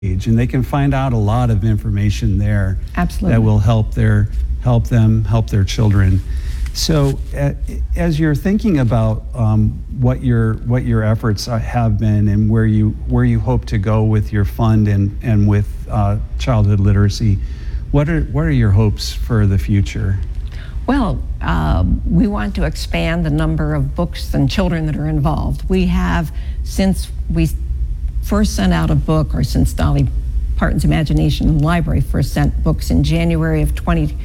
page, and they can find out a lot of information there. Absolutely. That will help their children. So as you're thinking about what your efforts have been and where you hope to go with your fund and with childhood literacy, what are your hopes for the future? Well, we want to expand the number of books and children that are involved. We have, since we first sent out a book, or since Dolly Parton's Imagination Library first sent books in January of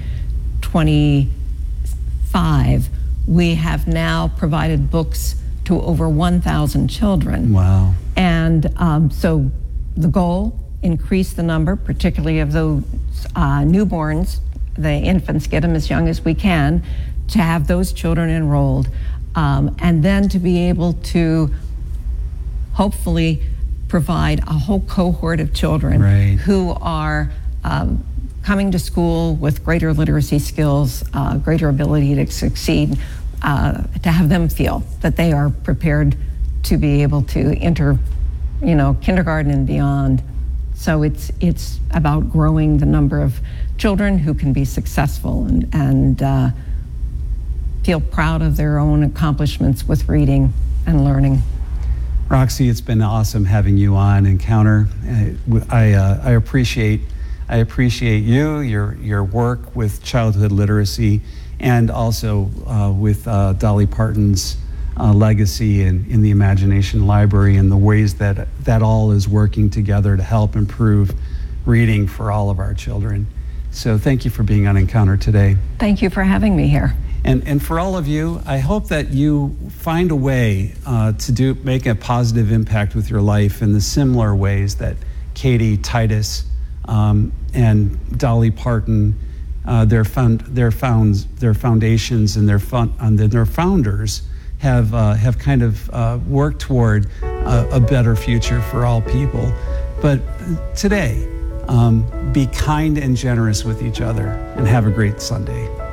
2025, we have now provided books to over 1,000 children. Wow. And so the goal, increase the number, particularly of those newborns, the infants, get them as young as we can, to have those children enrolled, and then to be able to hopefully provide a whole cohort of children who are coming to school with greater literacy skills, greater ability to succeed, to have them feel that they are prepared to be able to enter, kindergarten and beyond. So it's about growing the number of children who can be successful and feel proud of their own accomplishments with reading and learning. Roxy, it's been awesome having you on Encounter. I appreciate you, your work with childhood literacy, and also with Dolly Parton's legacy in the Imagination Library, and the ways that all is working together to help improve reading for all of our children. So thank you for being on Encounter today. Thank you for having me here. And for all of you, I hope that you find a way to make a positive impact with your life in the similar ways that Katie, Titus, and Dolly Parton, their foundations and their founders have kind of worked toward a better future for all people. But today, be kind and generous with each other, and have a great Sunday.